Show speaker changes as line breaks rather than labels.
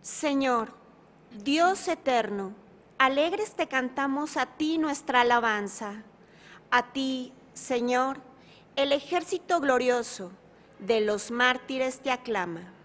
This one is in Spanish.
Señor, Dios eterno, alegres te cantamos a ti nuestra alabanza. A ti, Señor, el ejército glorioso de los mártires te aclama.